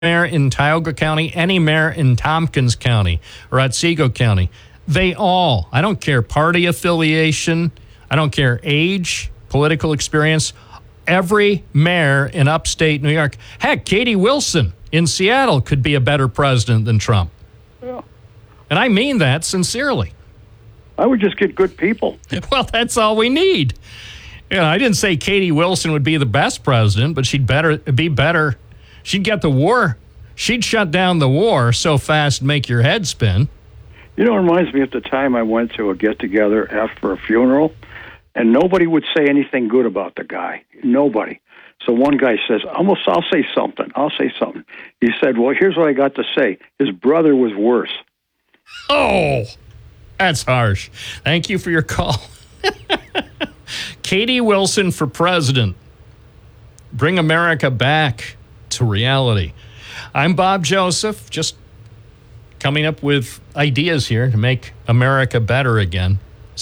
mayor in Tioga County, any mayor in Tompkins County or Otsego County, they all, I don't care party affiliation, I don't care age, political experience, every mayor in upstate New York, heck, Katie Wilson in Seattle could be a better president than Trump. Yeah. And I mean that sincerely. I would just get good people. Well, that's all we need. I didn't say Katie Wilson would be the best president, but she'd be better. She'd get the war. She'd shut down the war so fast, make your head spin. It reminds me of the time I went to a get-together after a funeral, and nobody would say anything good about the guy. Nobody. So one guy says, I'll say something. He said, well, here's what I got to say. His brother was worse. Oh, that's harsh. Thank you for your call. Katie Wilson for president. Bring America back to reality. I'm Bob Joseph, just coming up with ideas here to make America better again.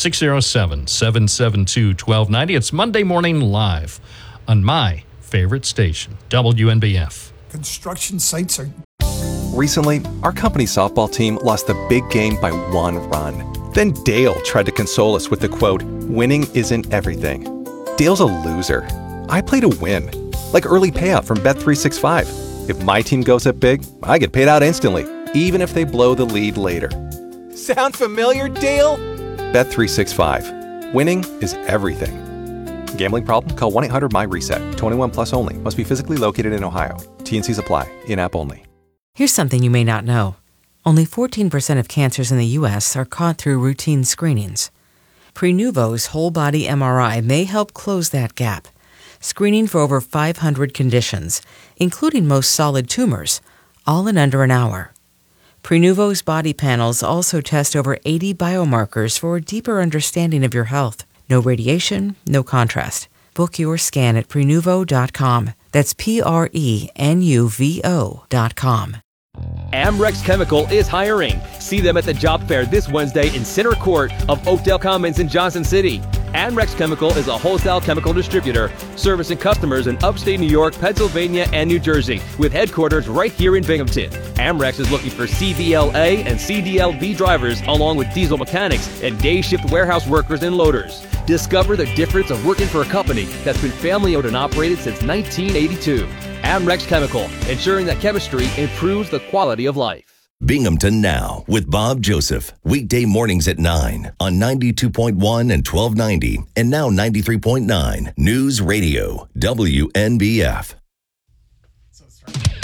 607-772-1290. It's Monday Morning Live on my favorite station, WNBF. Construction sites are... Recently, our company's softball team lost the big game by 1 run. Then Dale tried to console us with the quote, winning isn't everything. Dale's a loser. I play to win. Like early payout from Bet365. If my team goes up big, I get paid out instantly, even if they blow the lead later. Sound familiar, Dale? Bet365. Winning is everything. Gambling problem? Call 1-800-MY-RESET. 21 plus only. Must be physically located in Ohio. T&Cs apply. In-app only. Here's something you may not know. Only 14% of cancers in the U.S. are caught through routine screenings. Prenuvo's whole-body MRI may help close that gap, screening for over 500 conditions, including most solid tumors, all in under an hour. Prenuvo's body panels also test over 80 biomarkers for a deeper understanding of your health. No radiation, no contrast. Book your scan at Prenuvo.com. That's Prenuvo.com. Amrex Chemical is hiring. See them at the job fair this Wednesday in Center Court of Oakdale Commons in Johnson City. Amrex Chemical is a wholesale chemical distributor servicing customers in upstate New York, Pennsylvania, and New Jersey with headquarters right here in Binghamton. Amrex is looking for CDLA and CDLB drivers along with diesel mechanics and day shift warehouse workers and loaders. Discover the difference of working for a company that's been family owned and operated since 1982. Amrex Chemical, ensuring that chemistry improves the quality of life. Binghamton Now with Bob Joseph. Weekday mornings at 9 on 92.1 and 1290 and now 93.9 News Radio WNBF.